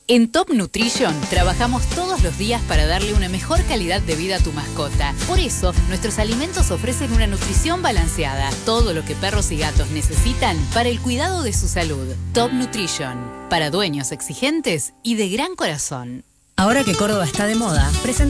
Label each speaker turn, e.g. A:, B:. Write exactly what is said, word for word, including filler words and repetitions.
A: En Top Nutrition trabajamos todos los días para darle una mejor calidad de vida a tu mascota. Por eso, nuestros alimentos ofrecen una nutrición balanceada, todo lo que perros y gatos necesitan para el cuidado de su salud. Top Nutrition, para dueños exigentes y de gran corazón.
B: Ahora que Córdoba está de moda, presentamos